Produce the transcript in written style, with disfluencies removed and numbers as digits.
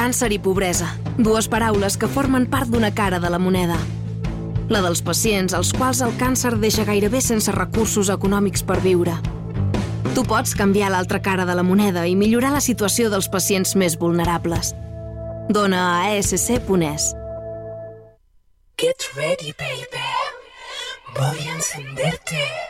càncer i pobresa, dues paraules que formen part d'una cara de la moneda. La dels pacients als quals el càncer deixa gairebé sense recursos econòmics per viure. Tu pots canviar l'altra cara de la moneda i millorar la situació dels pacients més vulnerables. Dona a ESC.es. Get ready, baby. Voy a encenderte.